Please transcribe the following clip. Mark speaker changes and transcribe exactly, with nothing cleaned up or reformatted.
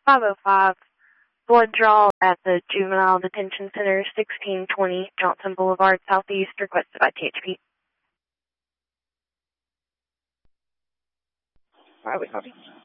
Speaker 1: five oh five, blood draw at the Juvenile Detention Center, sixteen twenty Johnson Boulevard, Southeast, requested by T H P.
Speaker 2: Alright, we copy.